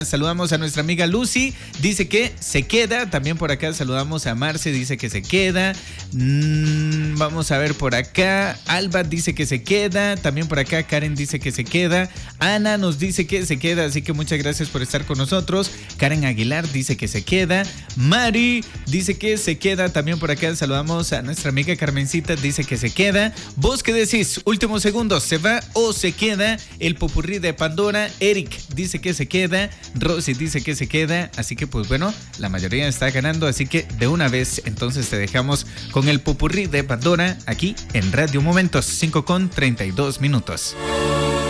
Saludamos a nuestra amiga Lucy, dice que se queda. También por acá saludamos a Marce, dice que se queda. Vamos a ver por acá. Alba dice que se queda. También por acá Karen dice que se queda. Ana nos dice que se queda, así que muchas gracias por estar con nosotros. Karen Aguilar dice que se queda. Mari dice que se queda. También por acá saludamos a nuestra amiga Carmencita, dice que se queda. ¿Vos qué decís? Últimos segundos, ¿se va o se queda el popurrí de Pandora? Eric dice que se queda. Rosy dice que se queda, así que pues bueno, la mayoría está ganando, así que de una vez entonces te dejamos con el popurrí de Pandora aquí en Radio Momentos, 5:32.